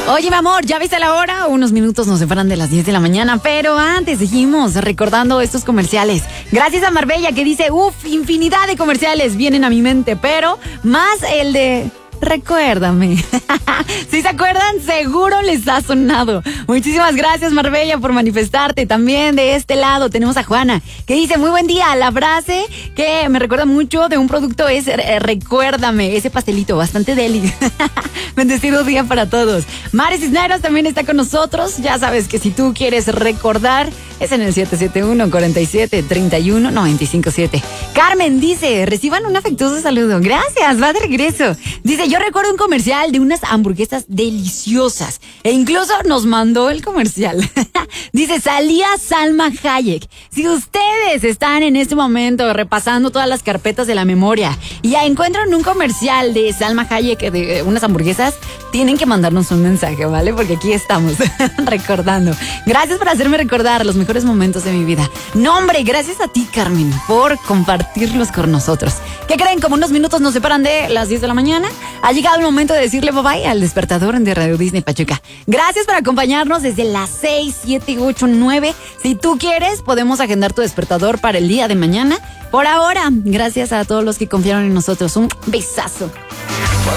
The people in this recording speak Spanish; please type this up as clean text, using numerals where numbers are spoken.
Oye, mi amor, ¿ya viste la hora? Unos minutos nos separan de las 10 de la mañana, pero antes seguimos recordando estos comerciales. Gracias a Marbella que dice, infinidad de comerciales vienen a mi mente, pero más el de... Recuérdame. Si se acuerdan, seguro les ha sonado. Muchísimas gracias, Marbella, por manifestarte. También de este lado tenemos a Juana, que dice, muy buen día. La frase que me recuerda mucho de un producto es recuérdame, ese pastelito, bastante deli. Bendecido día para todos. Mari Cisneros también está con nosotros. Ya sabes que si tú quieres recordar, es en el 771-47-31-957. Carmen dice, reciban un afectuoso saludo. Gracias, va de regreso. Dice, yo recuerdo un comercial de unas hamburguesas deliciosas. E incluso nos mandó el comercial. Dice, salía Salma Hayek. Si ustedes están en este momento repasando todas las carpetas de la memoria y ya encuentran un comercial de Salma Hayek de unas hamburguesas, tienen que mandarnos un mensaje, ¿vale? Porque aquí estamos recordando. Gracias por hacerme recordar los mejores momentos de mi vida. No, hombre, gracias a ti, Carmen, por compartirlos con nosotros. ¿Qué creen? Como unos minutos nos separan de las 10 de la mañana. Ha llegado el momento de decirle bye bye al despertador de Radio Disney Pachuca. Gracias por acompañarnos desde las 6, 7, 8, 9. Si tú quieres, podemos agendar tu despertador para el día de mañana. Por ahora, gracias a todos los que confiaron en nosotros. Un besazo.